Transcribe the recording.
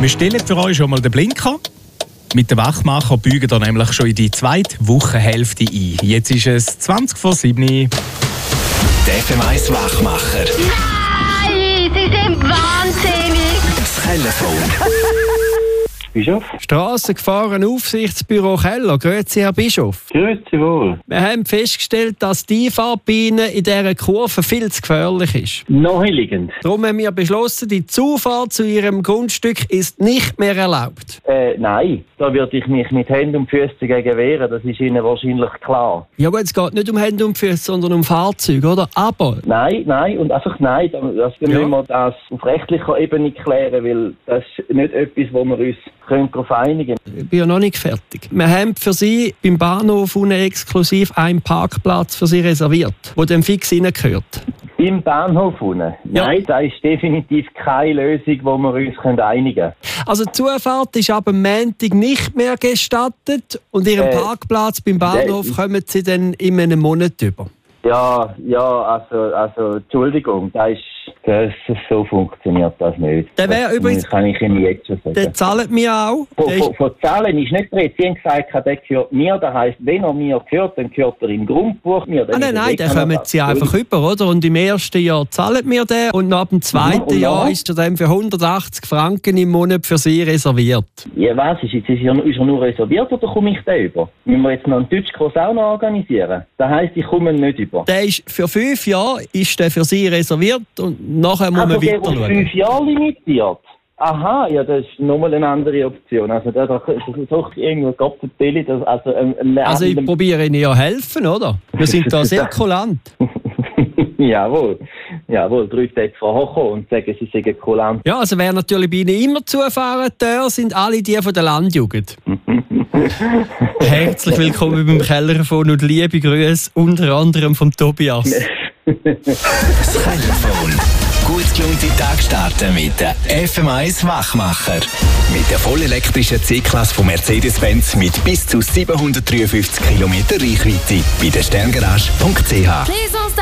Wir stellen für euch schon mal den Blinker. Mit dem Wachmacher biegen wir nämlich schon in die zweite Wochenhälfte ein. Jetzt ist es 7:20. Der FM1 Wachmacher. Nein, Sie sind wahnsinnig. Das Telefon. Bischof? Strassengefahren-Aufsichtsbüro Keller. Grüezi, Herr Bischof. Grüezi wohl. Wir haben festgestellt, dass die Einfahrt bei Ihnen in dieser Kurve viel zu gefährlich ist. Naheliegend. Darum haben wir beschlossen, die Zufahrt zu Ihrem Grundstück ist nicht mehr erlaubt. Nein. Da würde ich mich mit Händen und Füßen dagegen wehren. Das ist Ihnen wahrscheinlich klar. Ja gut, es geht nicht um Hände und Füße, sondern um Fahrzeuge, oder? Aber... Nein und einfach nein. Müssen wir das auf rechtlicher Ebene klären, weil das ist nicht etwas, wo wir uns darauf einigen können. Ich bin ja noch nicht fertig. Wir haben für Sie beim Bahnhof unten exklusiv einen Parkplatz für Sie reserviert, der dann fix reingehört. Im Bahnhof unten? Ja. Nein, das ist definitiv keine Lösung, wo wir uns einigen können. Also die Zufahrt ist ab dem Montag nicht mehr gestattet und Ihren Parkplatz beim Bahnhof kommen Sie dann in einem Monat über. Ja, also Entschuldigung, so funktioniert das nicht. Der wäre übrigens... Das kann ich Ihnen jetzt schon sagen. Der zahlt mir auch. Von Zahlen ist nicht drin. Sie haben gesagt, der gehört mir. Das heisst, wenn er mir gehört, dann gehört er im Grundbuch mir. Nein, dann kommen Sie einfach über, oder? Und im ersten Jahr zahlen wir den und ab dem zweiten Jahr ist er dann für 180 Franken im Monat für Sie reserviert. Ja, was? Ist er nur reserviert oder komme ich da über? Müssen wir jetzt noch einen Deutschkurs auch noch organisieren? Das heisst, ich komme nicht über. Der ist für 5 Jahre ist der für Sie reserviert und nachher muss man weiter schauen. 5 Jahre limitiert? Aha, ja, das ist nochmal eine andere Option. Also da suche ich irgendwo Gottverdeli. Also ich probiere Ihnen ja helfen, oder? Wir sind da sehr kulant. Jawohl, 3 Tage vorher kommen und sagen, sie seien kulant. Ja, also wer natürlich bei Ihnen immer zufahren darf, sind alle die von der Landjugend. Herzlich willkommen beim Kellerfon und liebe Grüße unter anderem vom Tobias. Das Telefon. Gut gelungene Tag starten mit der FM1 Wachmacher. Mit der vollelektrischen C-Klasse von Mercedes-Benz mit bis zu 753 km Reichweite. Bei der Sterngarage.ch.